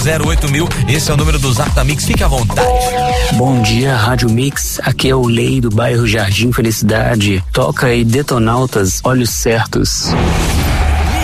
08000, esse é o número do Zap da Mix, fique à vontade. Bom dia, Rádio Mix, aqui é o Lei do bairro Jardim Felicidade. Toca aí Detonautas, Olhos Certos.